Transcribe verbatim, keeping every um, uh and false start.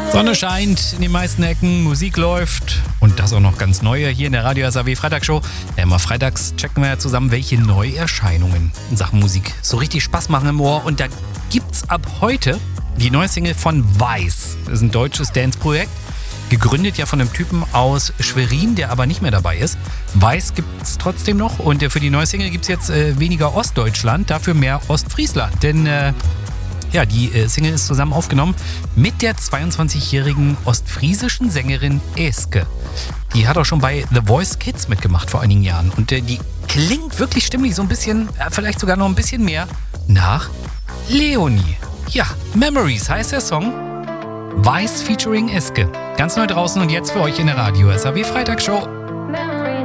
Sonne scheint in den meisten Ecken, Musik läuft und das auch noch ganz neue hier in der Radio S A W Freitagsshow. Ja, immer freitags checken wir ja zusammen, welche Neuerscheinungen in Sachen Musik so richtig Spaß machen im Ohr. Und da gibt's ab heute die neue Single von Weiß. Das ist ein deutsches Dance-Projekt, gegründet ja von einem Typen aus Schwerin, der aber nicht mehr dabei ist. Weiß gibt's trotzdem noch und für die neue Single gibt's jetzt äh, weniger Ostdeutschland, dafür mehr Ostfriesland. Denn äh, ja, die äh, Single ist zusammen aufgenommen mit der zweiundzwanzigjährigen ostfriesischen Sängerin Eske. Die hat auch schon bei The Voice Kids mitgemacht vor einigen Jahren. Und äh, die klingt wirklich stimmlich so ein bisschen, äh, vielleicht sogar noch ein bisschen mehr, nach Leonie. Ja, Memories heißt der Song. Weiß featuring Eske. Ganz neu draußen und jetzt für euch in der Radio S A W Freitagsshow.